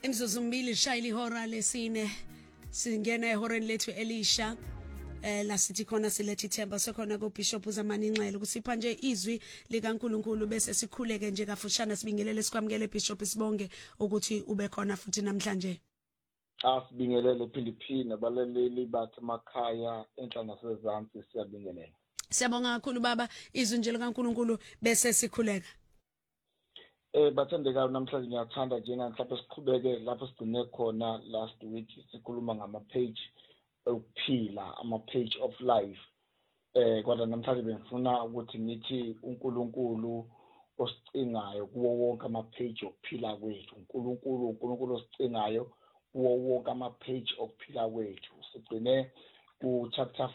Imzuzu mbili shayile ihora lesine singena ehoreni lethu Elisha la sithi khona silethe ithemba sekhona ku Bishop Zamani Nxele kusipha nje izwi likaNkuluNkulu bese sikhuleke nje kafushana sibingelele sikwamukele Bishop sibonge ukuthi ube khona futhi namhlanje. Asibingelele philiphine abaleleli bathi emakhaya enhla nasezantsi siyabingelela. Siyabonga kakhulu baba izwi nje likaNkuluNkulu bese sikhuleka. Bathandekayo namhlanje ngiyathanda njena mhlawumbe siqhubeke lapho sigcine khona last week sikhuluma ngama page okuphila ama page of life. Kodwa namhlanje bengifuna ukuthi ngithi uNkulunkulu osicingayo kuwo wonke ama page okuphila kwethu. uNkulunkulu osicingayo kuwo wonke ama page okuphila kwethu. Sigcine ku chapter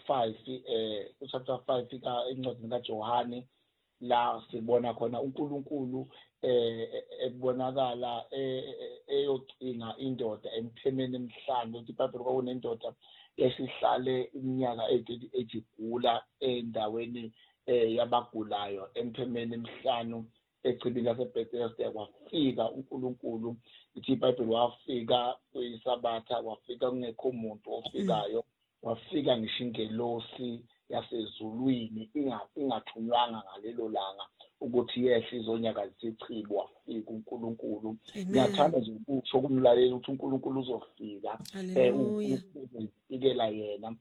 5 ka encwadini kaJohane la sibona khona uNkulunkulu ebonakala eyogcina indoda emphemeni emhlanje ukuthi iBhayibheli kwakunendoda esihlale iminyaka egula endaweni yabagulayo emphemeni emhlanu echibini laseBethesda kwafika uNkulunkulu ithi iBhayibheli wafika kuyisabatha wafika kungekho umuntu ofikayo wafika ngisho ingelosi yasezulwini ingathunywanga ngalelo langa ukuthi yehle izonyakazisa ichibo wafika uNkulunkulu. Ngiyathanda nje ukusho kumlaleli ukuthi uNkulunkulu uzofika uzofikela yena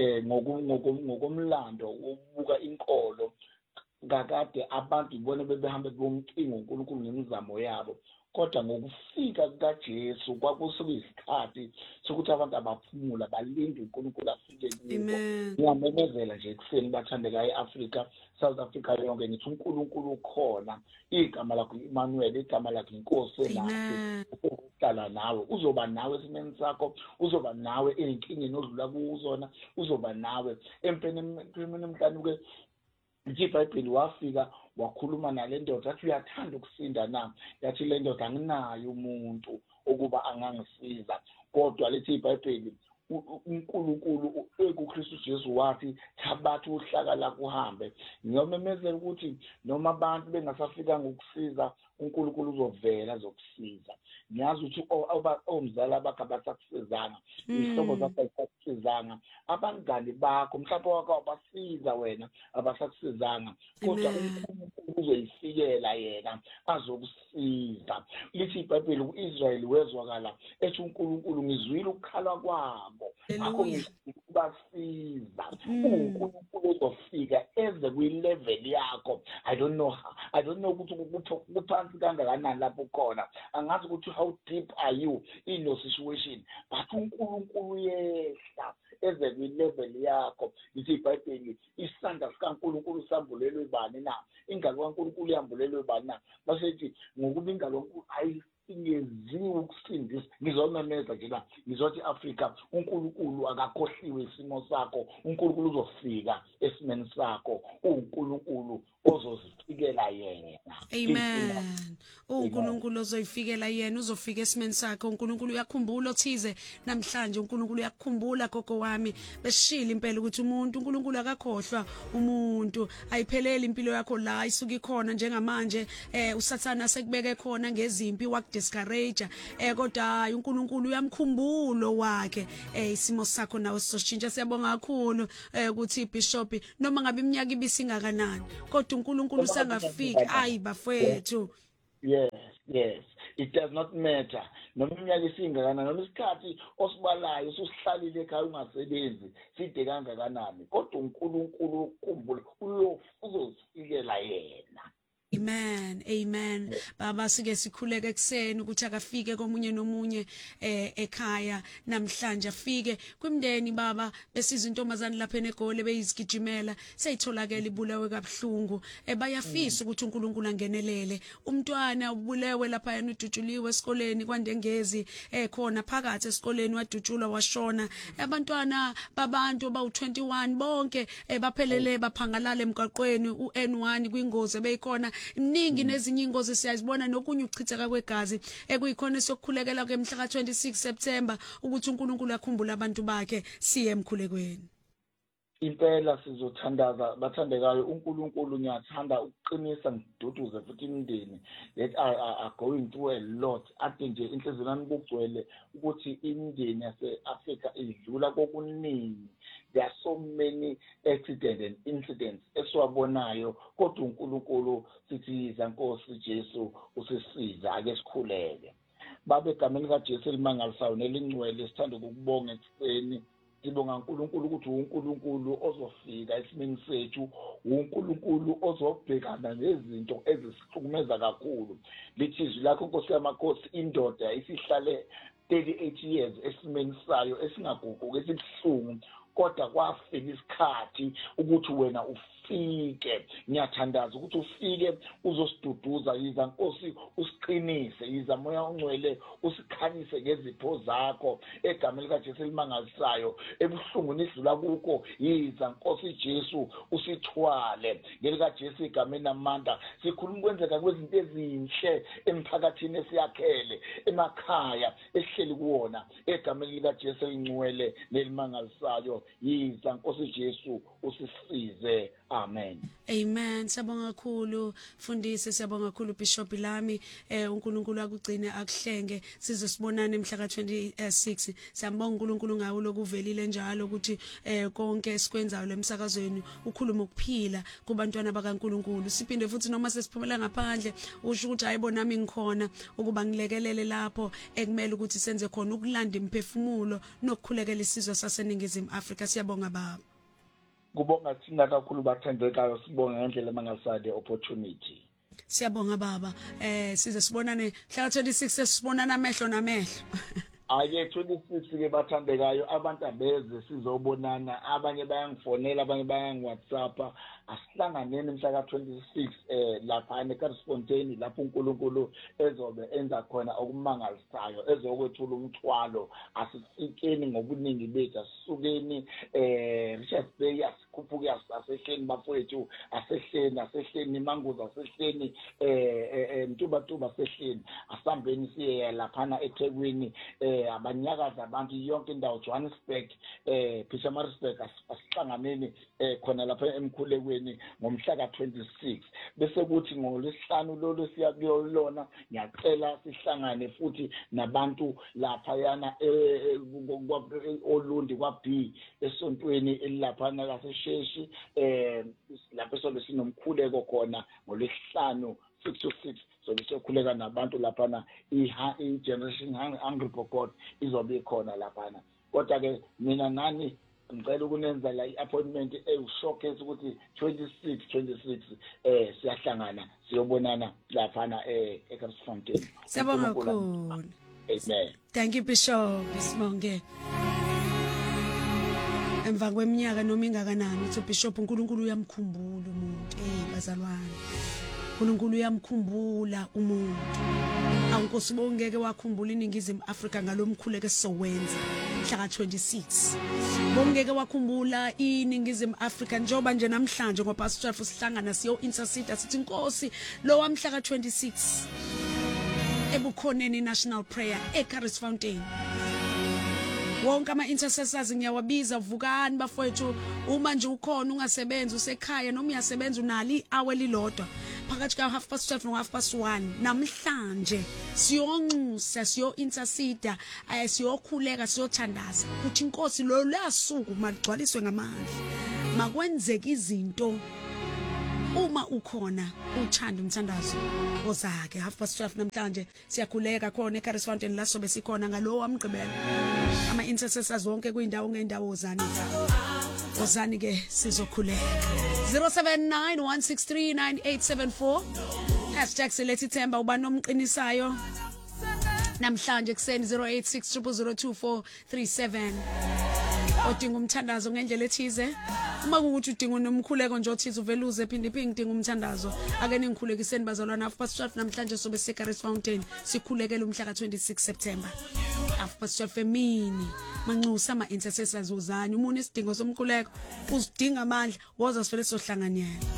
ngokomlando ubuka inkolo ngakade abantu ibona bebehambe bomcingo uNkulunkulu nemizamo yabo kodwa ngokufika kukaJesu kwakusuyisikhathi sokuthi abantu abaphumula balinde uNkulunkulu afike kubo. Ngiyamemezela nje ekuseni bathandekayo eAfrica South Africa yonke ngithi uNkulunkulu ukhona igama lakho Emmanuel igama lakho inkosi lakho uhlala nawe uzoba nawe esimeni sakho uzoba nawe ezinkingeni odlula kuzona uzoba nawe empeni emhlanuke iBhayibheli wafika wakhuluma nale ndoda athi uyathanda ukusinda na yathi le ndoda anginayo umuntu ukuba angangisiza kodwa lethi iBhayibheli uNkulunkulu kuKristu Jesu wathi thabatha uhlaka la kuhambe. Ngiyomemezela ukuthi noma abantu bengasafika ngokusiza uNkulunkulu uzovela zokusiza. Ngiyazi ukuthi omzala abakabasakusizanga ihlobo zakho ayisakusizanga abangani bakho mhlawumbe wakho abasiza wena abasakusizanga kodwa uNkulunkulu uzoyifikela yena azokusiza. Lithi iBhayibheli uIsrayeli wezwakala ethi uNkulunkulu ngizwile ukukhala kwabo akho ngibasiza uNkulunkulu uzofika eze kwi-level yakho. I don't know ukuthi kuphansi kangakanani lapho khona angazi ukuthi how deep are you in your situation but uNkulunkulu yehla eze kwi-level yakho. Lithi iBhayibheli isandla sikaNkulunkulu sambulelwe bani na ingalo kaNkulunkulu yambulelwe bani na basethi ngokuba ingalo kaNkulunkulu ingeziwe ukusindisa. Ngizomemeza nje la ngizothi Africa uNkulunkulu akakhohliwe isimo sakho uNkulunkulu uzofika esimeni sakho uNkulunkulu ozozifikela yena. Amen. uNkulunkulu ozoyifikela yena uzofika esimeni sakho. uNkulunkulu uyakhumbula othize namhlanje uNkulunkulu uyakhumbula gogo wami beshila impela ukuthi uNkulunkulu akakhohlwa umuntu ayiphelele impilo yakho la isuka ikhona njengamanje usathana sekubeke khona ngezimpi discourage kodwa hayi uNkulunkulu uyamkhumbulo wakhe isimo sakho nawe sizoshintsha. Siyabonga kakhulu ukuthi iBishop noma ngabe iminyaka ibisingakanani kodwa uNkulunkulu sangafika hayi bafethu. Yes it does not matter noma iminyaka isingakanani noma isikhathi osibalayo usihlalile ekhaya ungasebenzi side kangakanani kodwa uNkulunkulu ukhumbule uzofikela yena. Amen. Baba sike sikhuleke ekseni ukuthi akafike komunye nomunye ekhaya namhlanje afike kwimndeni baba besizintombazana lapha eGoli beyizigijimela seyitholakala ibulawe kabuhlungu bayafisa ukuthi uNkulunkulu angenelele umntwana ubulewe lapha yena udutshuliwe esikoleni kwaNdengezi khona phakathi esikoleni wadutshulwa washona abantwana babantu abawu21 bonke baphelele baphangalala emgwaqweni uN1 kwingozi beyikhona Mningi nezinye ingozi siyazibona nokunye ukuchitheka kwegazi ekuyikhona sokukhulekela kwemhla ka26 September ukuthi uNkulunkulu akhumbule abantu bakhe siye emkhulekweni. impela sizothandaza bathandekayo uNkulunkulu ngiyathanda ukuqinisa ngiduduze futhi imindeni that are going through a lot ade nje inhliziyo yami kugcwele ukuthi imindeni yase-Africa idlula kokuningi. There are so many accidents and incidents esiwabonayo kodwa uNkulunkulu sithi yiza Nkosi Jesu usisiza ake sikhuleke. Babe egameni kaJesu elimangalisayo nelingcwele sithanda ukubonga ekuseni. Sibonga uNkulunkulu ukuthi uNkulunkulu ozofika esimeni sethu, uNkulunkulu ozobhekana nezinto ezisihlukumeza kakhulu. Lithi izwi lakho Nkosi yamakhosi indoda isihlale 38 years esimeni sayo esingaguquki esibuhlungu kodwa kwafika isikhathi ukuthi wena ufike. Ngiyathandaza ukuthi ufike uzosiduduza yiza Nkosi usiqinise, yiza Moya oNgcwele usikhanyise ngezipho zakho egameni likaJesu elimangalisayo ebuhlungu nidlula kukho yiza Nkosi Jesu usithwale ngelika Jesu igameni namandla. Sikhuluma kwenzeka kwezinto ezinhle emphakathini esiyakhele emakhaya esihleli kuwona egameni likaJesu elingcwele nelimangalisayo yiza Nkosi Jesu usisize. Amen. Amen. Siyabonga kakhulu Mfundisi, siyabonga kakhulu Bishop Lami. uNkulunkulu akugcine akuhlenge size sibonane mhla ka26. Siyambonga uNkulunkulu ngawo lokuvelile njalo ukuthi konke esikwenzayo lemsakazweni ukhuluma ukuphila kubantwana bakaNkulunkulu. Siphinde futhi noma sesiphumela ngaphandle usho ukuthi ayibona nami ngikhona ukuba ngilekelele lapho ekumele ukuthi senze khona ukulanda imphefumulo nokukhulekela isizwe saseNingizimu Afrika. Siyabonga baba. Kubonga thina kakhulu bathandekayo, sibonga ngendlela mangalisayo the opportunity. Siyabonga baba. Size sibonane mhla ka26 sesibonana amehlo namehlo. Ake 26 ke bathandekayo abantu abeze sizobonana, abanye bayangifonela abanye bayangiWhatsApp. Asihlanganeni mhla ka26 lapha eCarlsfontein lapho uNkulunkulu ezobe enza khona okumangalisayo ezokwethula umthwalo. Asifikeni ngobuningi bethu, asisukeni Richards Bay asikhuphuke asehleni bafowethu asehleni imanguza asehleni Mtubatuba asehleni asambeni siye lapha eThekwini abanyakaza abantu yonke indawo Johannesburg Pietermaritzburg asihlanganeni khona lapha emkhulekweni ngomhla ka26 bese kuthi ngolesihlanu lolo siya kuyolona. Ngiyacela sihlangane futhi nabantu lapha yana Olundi kwaB esontweni elilaphana lasesheshi lapho sobe sinomkhuleko khona ngolesihlanu 6 to 6 sobe sokhuleka nabantu laphana i-Generation Hungry for God izobe khona laphana. Kodwa ke mina nani ngicela ukunenza la i-appointment showcase ukuthi 26 siyahlangana siyobonana laphana eCarlsfontein. Siyabonga kakhulu. Amen. Thank you Bishop Sibonge. Emva kweminyaka noma ingakanani uthi Bishop uNkulunkulu uyamkhumbula umuntu. Bazalwane. uNkulunkulu uyamkhumbula umuntu. Awunkosi bongeke wakhumbula iNingizimu Afrika ngalomkhuleko esizowenza mhla ka26. Bongeke wakhumbula iNingizimu Afrika njoba nje namhlanje ngoPastor sihlangana siyo intercede sithi Nkosi lo wamhla ka26 ebukhoneni national prayer eCarlsfontein. Wonke ama-intercessors ngiyawabiza, vukani bafowethu. Uma nje ukhona ungasebenzi usekhaya noma uyasebenza unali hour lilodwa phakathi ka 12:30 no 1:30 namhlanje siyonxusa siyo-intercede siyokhuleka siyothandaza ukuthi Inkosi lo lasuku magcwaliswe ngamandla makwenzeka izinto. Uma ukhona uthanda umthandazo ozake 12:30 namhlanje siyakhuleka khona eCarlsfontein la sobe sikhona ngalo wamgqibela ama-intercessors wonke kuyindawo ngendawo ozani ke sizokhuleka. 0791639874 #selethithemba uba nomqinisayo namhlanje kuseni 0860024437 odinga umthandazo ngendlela ethize. Uma kuukuthi udinga nomkhuleko nje othize uveluze phinde ngidinga umthandazo ake ningikhulekiseni bazalwana 12:30 namhlanje sobe eCarlsfontein sikhulekela umhla ka26 September 12:30 emini. Manxusa ama-intercessors uzani umuntu isidingo somkhuleko uzidinga amandla woza sivele sohlanganyela.